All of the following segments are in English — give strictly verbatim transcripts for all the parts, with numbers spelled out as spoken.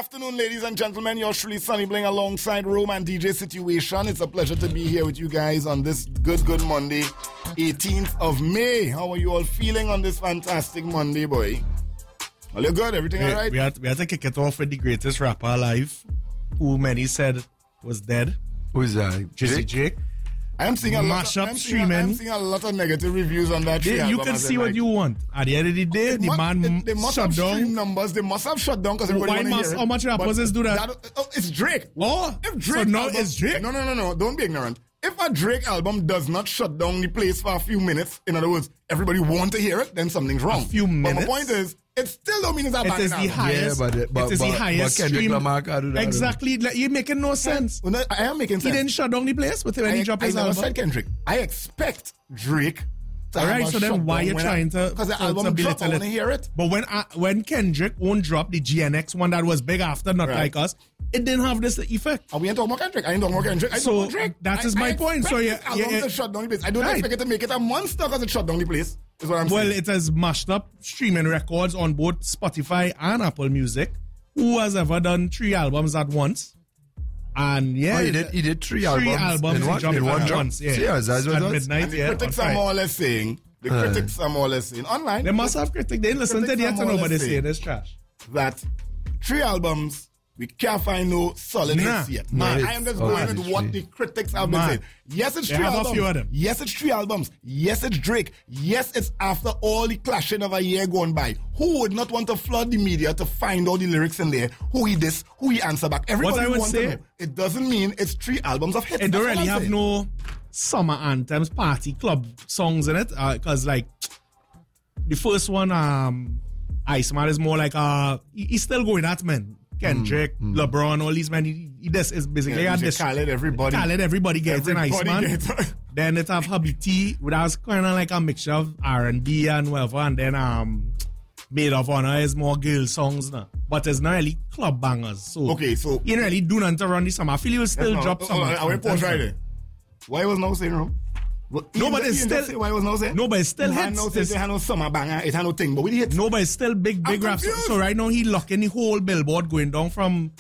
afternoon, ladies and gentlemen. You're truly Sonny Bling alongside Rome and D J Situation. It's a pleasure to be here with you guys on this good, good Monday, eighteenth of May. How are you all feeling on this fantastic Monday, boy? Well, you're good? Everything we, all right? We had, we had to kick it off with the greatest rapper alive, who many said was dead. Who's that? Jesse Jake. I'm seeing a Mash lot. up I'm seeing, a, streaming. I'm seeing a lot of negative reviews on that. They, you can see what like, you want. At the end of the day, the must, man they, they must shut have down. stream numbers. They must have shut down because everybody Why want to must hear it. how much rappers is do that? that oh, it's Drake. Oh, if Drake so now album, it's Drake. No, no, no, no. Don't be ignorant. If a Drake album does not shut down the place for a few minutes, in other words, everybody want to hear it, then something's wrong. A few minutes. But my point is, it still don't mean it's a It is the album. highest. Yeah, but it- but- it is but- the highest but Kendrick stream. Lamar can't do that. Exactly. Like, you're making no sense. Well, no, I am making He sense. didn't shut down the place with when I, he dropped I his never album. said Kendrick. I expect Drake to All have right, a so then why shutdown you when trying I, to? Because the to- album to dropped, I belittle want to it? hear it. But when uh, when Kendrick won't drop the G N X one that was big after Not Right. Like Us, it didn't have this effect. And we ain't talking about Kendrick. I ain't talking about Kendrick. I ain't So, talking about Drake. that is I, my I point. So, expect yeah, this album yeah, to shut down the place. I don't right. expect it to make it a monster because it shut down the place. Is what I'm Well, saying. it has mashed up streaming records on both Spotify and Apple Music. Who has ever done three albums at once? And yeah, Oh, he did. He did three, three albums, albums in he one, dropped in one at drop. once. Yeah, Serious, that's what at it was? midnight. And the yeah, critics on are Friday. more or less saying, the Uh. critics are more or less saying, online, They must have critics. They didn't listen to Critics it are yet, so more or nobody less saying it's trash. that three albums, we can't find no solid Nah. hits yet. No I hits. am just Oh, going that with is what true. the critics have been Man. saying. Yes, it's They three have a albums. few of them. Yes, it's three albums. Yes, it's Drake. Yes, it's after all the clashing of a year gone by. Who would not want to flood the media to find all the lyrics in there? Who he this? Who he answer back? Everybody I would wants say- to know. It doesn't mean it's three albums of hits. It don't That's really all I'm have saying. no summer anthems, party club songs in it. Because, like, the first one, um, Iceman is more like, uh, he, he's still going at men. Kendrick, Mm, LeBron, all these men, he, he this is basically Yeah, had D J this. Khaled, everybody. Khaled, everybody gets in Everybody Iceman. gets- Then it have Habiti, which was kind of like a mixture of R and B and whatever. And then, um, Maid of Honor is more girl songs now. But it's not really club bangers. So, Okay, so- you know, really do nothing to run the summer. I feel you will still No, drop oh, some. oh, I went pause right there. Why was no saying wrong? Well, No, Ian but just- it's Ian just still- say why was no saying? no, but it's still It had hits. no It's- say, it had no summer banger, it had no thing, but we hit. No, but it's still big, big I'm raps. confused. So right now he locking the whole billboard going down from,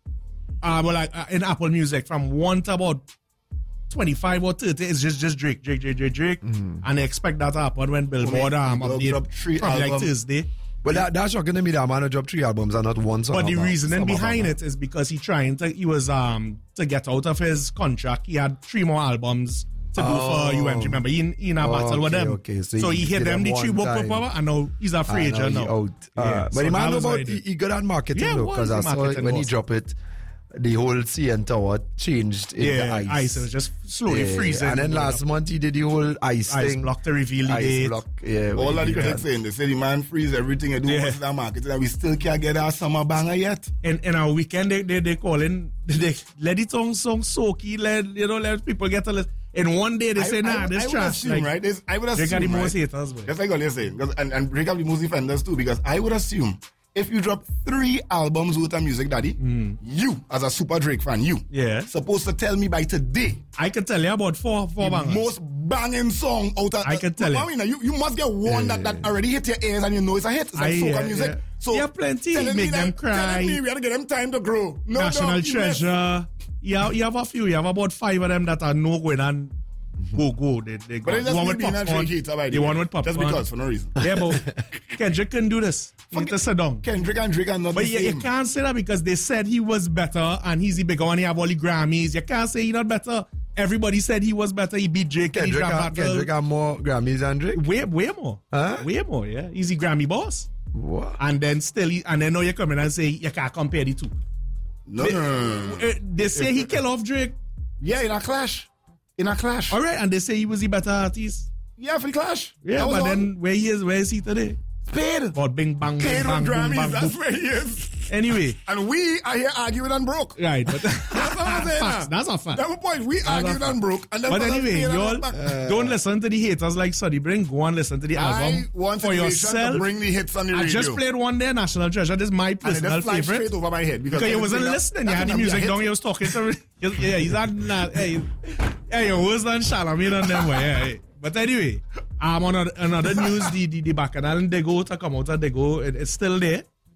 uh, well, like uh, in Apple Music from one to about twenty-five or thirty. It's just just Drake, Drake, Drake, Drake, Drake, and they expect that to happen when Billboard Okay, um they'll update drop three probably like albums. Thursday. But that, that's shocking to me that man dropped three albums and not one song. But the about reasoning summer behind banger. it is because he trying to he was um to get out of his contract. He had three more albums to do Oh. for U M G. Remember, he in, he in a Oh, battle with okay, them. okay. So So, he he hit did them them the three one book time. power, and now he's a free Ah, agent now now. he out. Uh, Yeah, but so the man that know was about what he he, did. he good at marketing Yeah, though, what because the I saw it marketing when he was? dropped it, the whole C N Tower changed into Yeah, ice. ice. It was just slowly Yeah, freezing. And then last month he did the whole ice, Ice thing. block to reveal the ice date. block, yeah. All when of he the did critics that. saying, they say the man freeze everything and do Yeah. what's that market, and we still can't get our summer banger yet. in, in our weekend, they they, they call in, they, let the song song soaky, let you know, let people get a list. In one day, they say, nah, I, this I would trash. assume, Like, right? This, I would they assume, got the most right? haters, boy. Just like what you're saying, 'cause- and, and break up the most defenders too, because I would assume if you drop three albums worth of music, Daddy, you, as a super Drake fan, you, Yeah. supposed to tell me by today I can tell you about four four bangers. most banging song out of. I can tell you. I mean, you, you must get one that, that already hit your ears and you know it's a hit. It's like I, soca yeah, music. yeah. So Yeah, plenty. telling Make me them that- cry. Telling me we had to give them time to grow. No, National no, you missed. Treasure. You have, you have a few. You have about five of them that are no going on. Go, go. They, they go. But it The just one me with being a popcorn. Drake hater, by the The way. one with popcorn. Just because, for no reason. Yeah, but Kendrick couldn't do this. You need to sit down. Kendrick and Drake are not But the you, you same. can't say that because they said he was better and he's the bigger one. He have all the Grammys. You can't say he's not better. Everybody said he was better. He beat Drake in the Kendrick, rap got- battle. Kendrick got more Grammys than Drake. Way, way more. Huh? Way more, yeah. He's the Grammy boss. What? And then still, he, and then now you come in and say you can't compare the two. No, no, no, no, no. Uh, they say he kill off Drake. Yeah, in a clash. In a clash. All right, and they say he was the better artist. Yeah, for the clash. Yeah, That was but all. then where he is, where is he today? Paid. About bing bang, bing Paid bang, with boom, Grammys. bang, That's boom. where he is. Anyway, And we are here arguing and broke. right, but That's what I'm saying. facts, now. that's a fact. That's the point. We That's a argued fact. and broke. And then But for us anyway, paid and y'all back. don't listen to the haters like Sonny Bring. Go and listen to the I album want for Situation yourself. to bring the hits on the I radio. just played one there, National Treasure. This is my and it personal just flies favorite. straight over my head. Because Because you wasn't everything listening. that- You had the that's music gonna down. be a You was talking to. Yeah, he's not. Nah, hey, hey, you're worse than Charlamagne and them. Way, yeah, hey. But anyway, um, on another, another news, the the, the Bacchanal and Dego to come out of Dego, it, it's still there.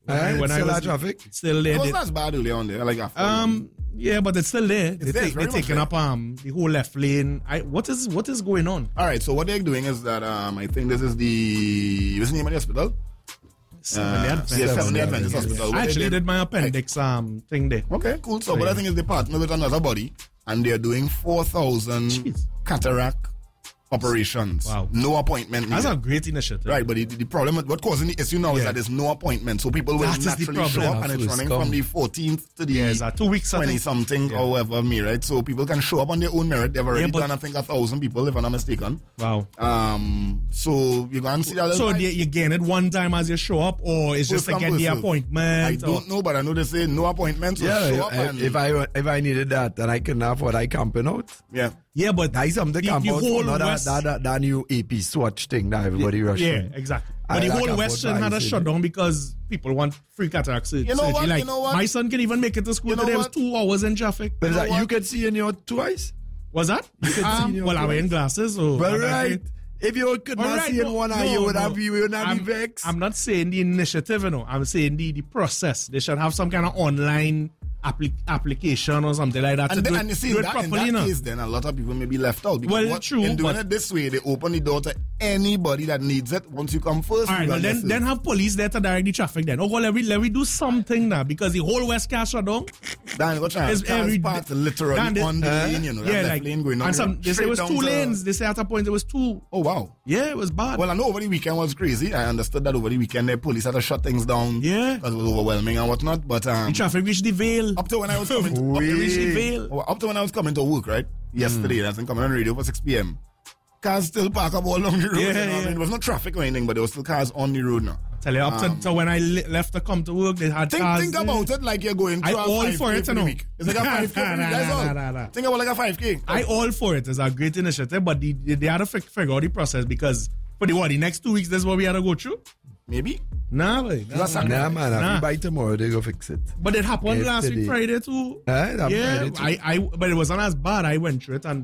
Eh, when I still was had traffic? still there. It They- wasn't as bad earlier on there, like after. um, yeah, but it's still there. They there, take, it's very they're much taking there. up um the whole left lane. I what is what is going on? All right, so what they're doing is that um, I think this is the what's the name of the hospital? Seventh-day Uh, Adventist. yeah, Seventh-day Seventh-day Adventist Adventist. Hospital. I What they actually did- did my appendix um thing there. Okay, cool. So, but I think is they partner with another body, and they're doing four thousand Jeez. cataract operations. Wow. No appointment That's needed. a great initiative. Right, but the, the problem, what causing the issue now is Yeah. that there's no appointment, so people will That is the naturally show problem. up, and it's Absolute running scum. from the fourteenth to the Yeah, it's uh, two weeks. I twenty think. something Yeah. or whatever, me, right? So people can show up on their own merit. They've already Yeah, but- done, I think, a thousand people, if I'm not mistaken. Wow. Um, so you can see that. little So guy. you, you gain it one time as you show up, or it's just First to come, get the first serve. appointment? I or- don't know, but I know they say no appointment. So Yeah, show up if, and, if I if I needed that, then I couldn't afford I camping out. yeah. Yeah, but That is something the, camp the out whole for, not that, West, that, that, that new A P Swatch thing that everybody rushing. yeah, exactly. I But the like whole camp out Western for had a ice, shutdown because people want free cataract sur- You know surgery. what? Like, You know what? my son can even make it to school You know today. It was what? two hours in traffic. But is know that you what? could see in your twice? Was that? can see in Um, your well, I eyes. wearing glasses. So Well, not that right. great. If you could All not right, see in no, one eye, no, you would no. have you would not I'm, be vexed. I'm not saying the initiative, you know. I'm saying the, the process. They should have some kind of online appli- application or something like that And, to then, do, and you it, see, do in it that, in properly, you that know. case, then a lot of people may be left out. Because Well, what, true, in doing but- it this way, they open the door to anybody that needs it. Once you come first, All right, you well, are then, left then have police there to direct the traffic then. Oh, well, let me, let me do something now because the whole West Car shut down. Dan, what chance? It's Cars every- parked literally Dan, they- on the Uh, lane, you know. That Yeah, left like, lane going down. and some, they say straight it was down two to- lanes. They say at a point it was two. Oh, wow. Yeah, it was bad. Well, I know over the weekend was crazy. I understood that over the weekend the police had to shut things down. Yeah. Because it was overwhelming and whatnot. But um, the traffic reached the Vale. up to when I was coming to, up, It to, reached the Vale. oh, up to when I was coming to work, right? Yesterday, I was coming on radio for six p.m. Cars still park up all along the road. Yeah, you know what I yeah. mean? There was no traffic or anything, but there was still cars on the road now. Tell you, up to, to when I le- left to come to work, they had Think, cars think there. about it like you're going I to a all five K for it, for you the know. week. It's like a five K for the week, Nah, that's nah, all. nah, nah, nah. Think about like a five K. I all for it. It's a great initiative, but the, they had to fi- figure out the process because for the what the next two weeks, this is what we had to go through. Maybe. Nah, boy. Nah, That's nah. a- Nah, man, if Nah. you buy tomorrow, they go fix it. But it happened last week Yesterday. Friday too. Eh, that yeah, Friday too. I, I, but it wasn't as bad. I went through it and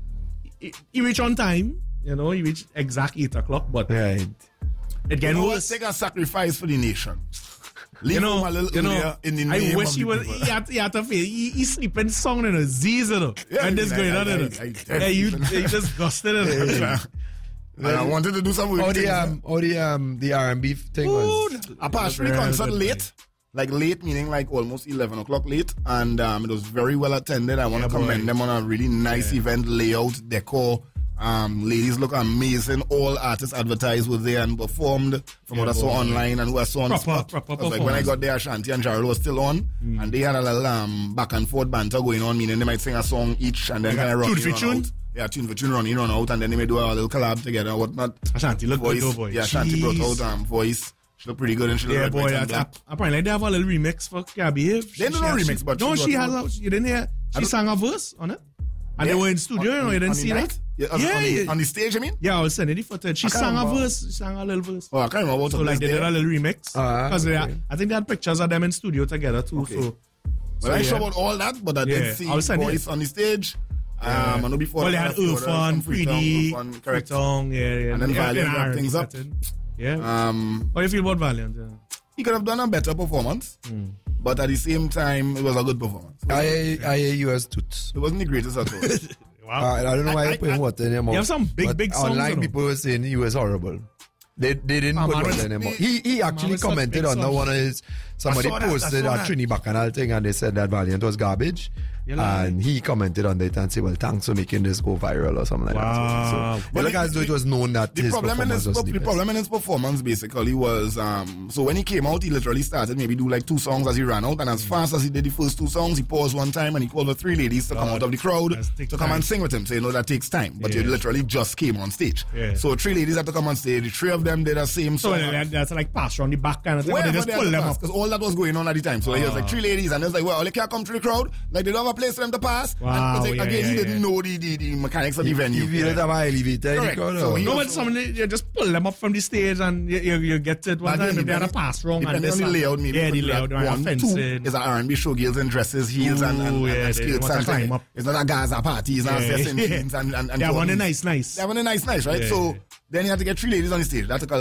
he, he reached on time. You know, he reached exact eight o'clock, but Right. it You getting know what? worse. Take a sacrifice for the nation. Leave You know, home a little you know, earlier in the I name wish of he the was. people. He had, he had to feel. He, he sleeping sound in a Z's, you know. Yeah, and this I- going I- on, you know. I- I- Yeah, you, you just gusted it. And I wanted to do some Or weird the things. um, or the um, the R and B thing was. I passed through the Yeah, concert good late. Like late, meaning like almost eleven o'clock late. And um, it was very well attended. I want to Yeah, commend boy. them on a really nice event, layout, decor. Um, ladies look amazing. All artists advertised were there and performed from Yeah, what I saw boy. online and who I saw on Proper- spot. proper 'Cause, like when I performance. got there, Ashanti and Jarrell was still on. Mm. And they had a little um, back and forth banter going on, meaning they might sing a song each and then Like kind a of run tune in, for run tune? out. Yeah, tune for tune, run in, run out. And then they may do a little collab together and whatnot. Ashanti look good, Voice. though, boy. Yeah, Ashanti brought Jeez. out um, voice. She looked pretty good and she looked Yeah, like boy. white I, and black. I, apparently, they have a little remix for Can't Behave. They don't know has- remix, but no, she she brought has. it A, you didn't hear? She don't- sang a verse on it, and Yeah. they were in studio. On- you know, you on- didn't on see the that? night? Yeah, on, yeah, on, the, yeah. on the stage, I mean? Yeah, I was sending the footage. She I can't sang a remember. verse. She sang a little verse. Oh, I can't remember what So it like was they did there. a little remix Ah, because they okay. had, I think they had pictures of them in studio together too. Okay. So, Well, so I yeah. sure about all that, but I Yeah, did see I'll send voice it. on the stage. Um, I know before well, they that, had after that, Irfan, some Free Tongue, Pretty, Irfan, correct. Tongue, yeah, yeah, And then yeah, Valiant in wrapped R and B things up. setting. Yeah. Um, How do you feel about Valiant? Yeah. he could have done a better performance, Hmm. but at the same time, it was a good performance. I I hear you as toots. It wasn't the greatest at all. Wow. Uh, I don't know why I- you're putting I- water in your mouth. have some big, but big songs, you online know. people were saying he was horrible. They they didn't Ah, put man, water was- in your mouth. He he actually was such commented big on the songs. one of his. Somebody I saw that, I posted saw a that. Trini Bacchanal thing and they said that Valiant was garbage. You lie. And he commented on it and said, well, thanks for making this go viral or something like Wow. that. So, but like as though it was known that The his problem in performance his was the the best. problem in his performance basically was um so when he came out he literally started maybe do like two songs as he ran out and as fast as he did the first two songs he paused one time and he called for three ladies to come Lord, out of the crowd that's to take come time. and sing with him. So you know that takes time. But you Yeah. literally just came on stage. Yeah. So three ladies had to come on stage. The three of them did the same So song. that- that's like pass around the back kind of thing. But they just pull them up. Because all that was going on at the time. So he was like three ladies and it was like, well, they can't come to the crowd. Like they don't have a place for them to pass. Wow, And, 'cause, like, yeah, again, yeah, he didn't yeah. know the, the, the mechanics of the venue. He feel it am elevator in the Correct. crowd. So or- he- No, but someone you just pull them up from the stage and you, you, you get it one But time. again, If they had a depending- pass wrong and depending this on the and- layout, maybe yeah, you the could do layout, that. they are One, fenced. two is an R and B showgirls in dresses, heels, and, and, Ooh, and, yeah, and they skirts want to and climb things. up. It's not a Gaza party. It's not Yeah. a session jeans and and and They have one shorties. nice, nice. They have one nice, nice, right? Yeah. So then you had to get three ladies on the stage. That took a little while.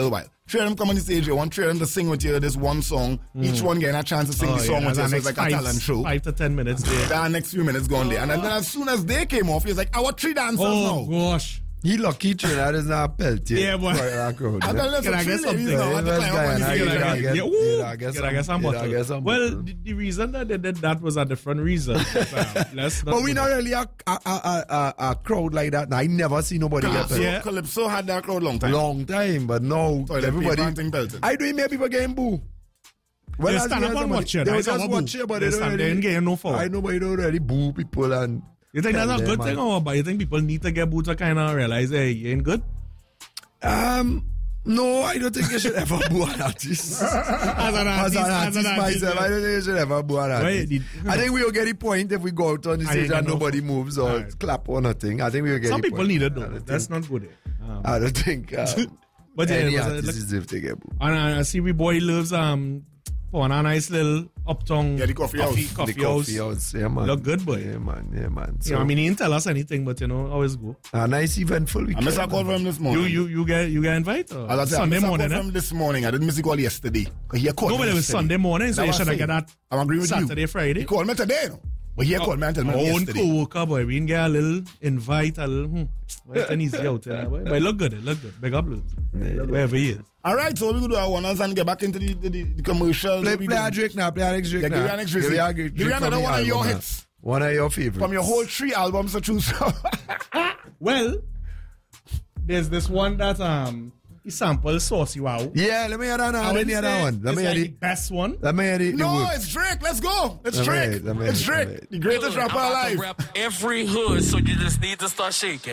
three of them come on the stage, you want three of them to sing with you this one song, mm. each one getting a chance to sing oh, the song yeah, with you, so next it's like five, a talent show. Five to ten minutes there. The next few minutes gone there. And then, then as soon as they came off, he was like, I want three dancers oh, now. gosh. He lucky Trinidad is not pelt yet. Yeah, boy. I tell Can I get something? Now, Let's I go, and I Can get- I I get- get- yeah, ooh, yeah, I get can I get some- some yeah, I bottle? get some Well, bottle. the, the reason that they did that was a different reason. But, uh, let's not But we go not there. really a, a, a, a, a crowd like that. I never see nobody get Calypso, pelt. Yeah. Calypso had that crowd long time. Long time, but now Toilet everybody. paper and thing belted. I do hear people getting boo. They as stand you up hear and watch you. They That's will just our watch boo. you, but They they don't stand there and really. get no fault. I know, but you don't really boo people and. You think that's tell a them, good man. thing, or but you think people need to get booed to kind of realize, hey, you ain't good? Um, no, I don't think you should ever boo an artist. As an As artist, an artist myself, I don't think you should ever boo an Wait, artist. did- I think we will get the point if we go out on the I stage ain't and got no nobody phone. moves or Alright. clap or nothing. I think we will get Some the people point. need it, I though. don't That's think- not good. eh? Um, I don't think um, but yeah, any it was a- artist look- deserve to get booed. and I see we boy lives um on a nice little uptown Yeah, the coffee house. coffee, The coffee coffee house. house, yeah man. Look good, boy. Yeah man, yeah man. You So, know, I mean, he didn't tell us anything, but you know, always go. a nice eventful I weekend. missed a call from him this morning. You you you get you get invited As I said, Sunday I missed a morning. call Eh? from him this morning. I didn't miss the call yesterday. 'Cause he called No, me but it was yesterday. Sunday morning, so That you was should have saying. get that I'm agree with Saturday, you. Friday. He called me today, no? But he called me and told me Our own yesterday. co-worker, boy. We didn't get a little invite, a little, hmm. Well, it's easy out there, boy. But it look good, it look good. Big up, Lutz. Wherever he is. All right, so we go do our one and get back into the, the, the, the commercial. Play, We play do- a Drake now, play an next Drake Yeah, now. give me an next Drake. Give me a Give Drake me from another the one of your album now. hits. One of your favorites. From your whole three albums to choose from. Well, there's this one that um he sampled Saucy Wow. Yeah, let me hear that now. I Let wouldn't me hear say that one. Let it's me hear like the the. best one. Let me hear the. the No, work. it's Drake. Let's go. It's Let me Drake. hear it, let me It's hear it, let me Drake. hear it. The greatest I'm rapper about alive. to rap every hood, so you just need to start shaking.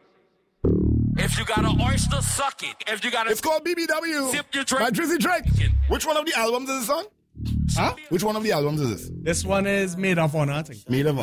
If you got an oyster, suck it. If you got a It's called B B W Sip your drink. by Drizzy Drake. Which one of the albums is this on? Huh? Which one of the albums is this? This one is Made of Honor, I think. Made of